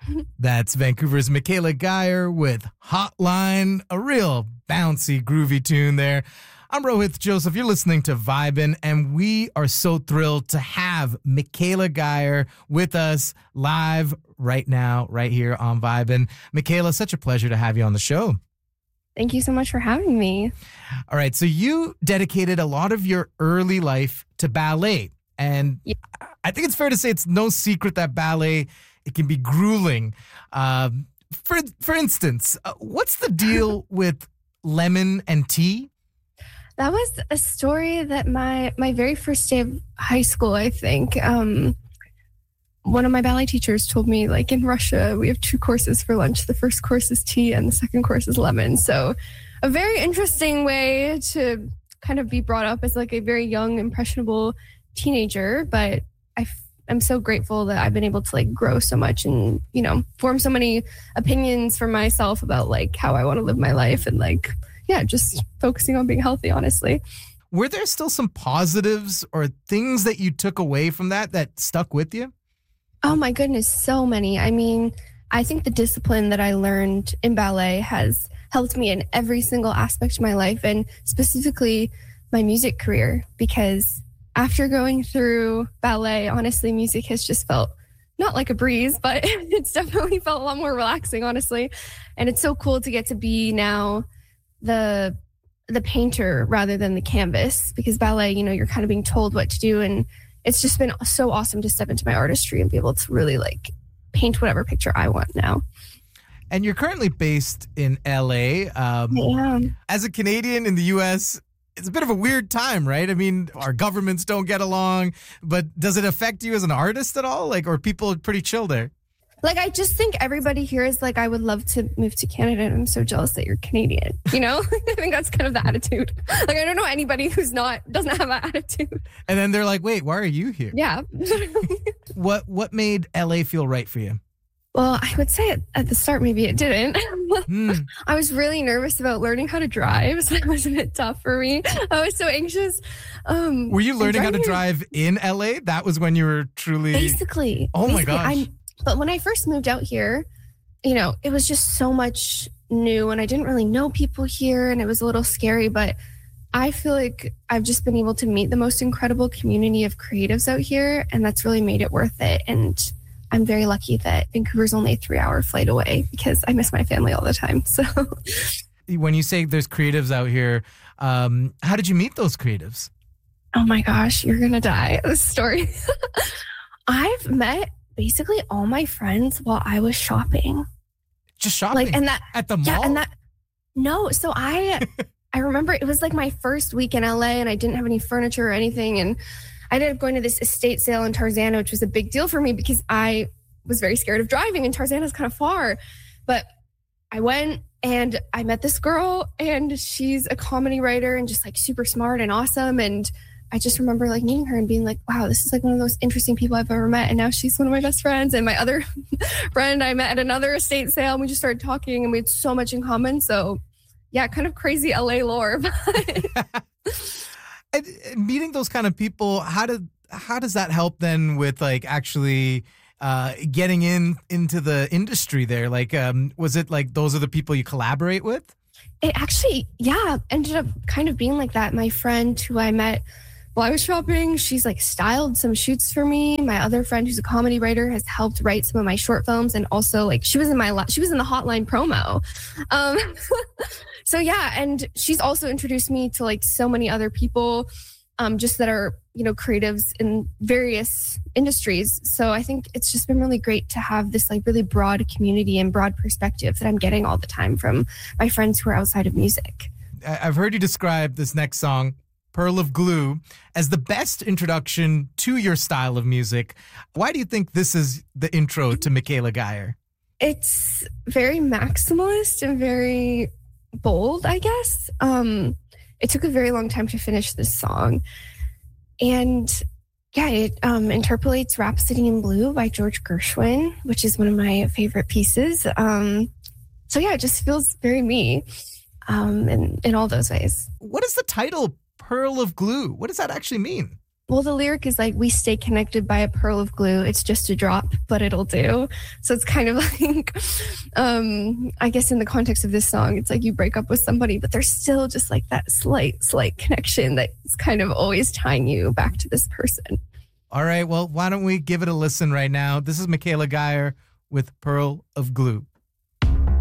That's Vancouver's Michaela Geyer with Hotline, a real bouncy, groovy tune there. I'm Rohith Joseph. You're listening to Vibin', and we are so thrilled to have Michaela Geyer with us live right now, right here on Vibin'. Michaela, such a pleasure to have you on the show. Thank you so much for having me. All right, so you dedicated a lot of your early life to ballet, and yeah. I think it's fair to say it's no secret that ballet, it can be grueling. For instance, what's the deal with lemon and tea? That was a story that my very first day of high school, I think, one of my ballet teachers told me, like, in Russia, we have 2 courses for lunch. The first course is tea and the second course is lemon. So a very interesting way to kind of be brought up as like a very young, impressionable teenager. But I'm so grateful that I've been able to like grow so much and, you know, form so many opinions for myself about like how I want to live my life and like, yeah, just focusing on being healthy, honestly. Were there still some positives or things that you took away from that stuck with you? Oh my goodness, so many. I mean, I think the discipline that I learned in ballet has helped me in every single aspect of my life and specifically my music career, because after going through ballet, honestly, music has just felt not like a breeze, but it's definitely felt a lot more relaxing, honestly. And it's so cool to get to be now the painter rather than the canvas, because ballet, you know, you're kind of being told what to do. And it's just been so awesome to step into my artistry and be able to really like paint whatever picture I want now. And you're currently based in LA. I am. As a Canadian in the US, it's a bit of a weird time, right? I mean, our governments don't get along, but does it affect you as an artist at all? Like, or people pretty chill there? Like, I just think everybody here is like, I would love to move to Canada, and I'm so jealous that you're Canadian, you know? I think that's kind of the attitude. Like, I don't know anybody who's doesn't have that attitude. And then they're like, wait, why are you here? Yeah. What made LA feel right for you? Well, I would say at the start, maybe it didn't. I was really nervous about learning how to drive, so that was a bit tough for me. I was so anxious. Were you learning how to drive in LA? That was when you were truly... Basically. My gosh. But when I first moved out here, you know, it was just so much new and I didn't really know people here and it was a little scary, but I feel like I've just been able to meet the most incredible community of creatives out here, and that's really made it worth it. And I'm very lucky that Vancouver's only a 3-hour flight away because I miss my family all the time. So when you say there's creatives out here, how did you meet those creatives? Oh my gosh, you're going to die. This story. I've met basically all my friends while I was shopping. Just shopping? Like, and that, at the mall? Yeah, and that, no. So I remember it was like my first week in LA and I didn't have any furniture or anything. And I ended up going to this estate sale in Tarzana, which was a big deal for me because I was very scared of driving and Tarzana's kind of far. But I went and I met this girl and she's a comedy writer and just like super smart and awesome. And I just remember like meeting her and being like, wow, this is like one of those interesting people I've ever met. And now she's one of my best friends. And my other friend I met at another estate sale and we just started talking and we had so much in common. So yeah, kind of crazy LA lore. And meeting those kind of people, how does that help then with like actually getting into the industry there? Like, was it like those are the people you collaborate with? It actually, yeah, ended up kind of being like that. My friend who I met while I was shopping, she's like styled some shoots for me. My other friend who's a comedy writer has helped write some of my short films. And also like she was in the Hotline promo. So yeah, and she's also introduced me to like so many other people just that are, you know, creatives in various industries. So I think it's just been really great to have this like really broad community and broad perspective that I'm getting all the time from my friends who are outside of music. I've heard you describe this next song, Pearl of Glue, as the best introduction to your style of music. Why do you think this is the intro to Michaela Geyer? It's very maximalist and very bold, I guess. It took a very long time to finish this song. And yeah, it interpolates Rhapsody in Blue by George Gershwin, which is one of my favorite pieces. So yeah, it just feels very me in all those ways. What is the title Pearl of Glue? What does that actually mean? Well, the lyric is like, we stay connected by a pearl of glue. It's just a drop, but it'll do. So it's kind of like, I guess in the context of this song, it's like you break up with somebody, but there's still just like that slight connection that's kind of always tying you back to this person. All right, well, why don't we give it a listen right now? This is Michaela Geyer with Pearl of Glue.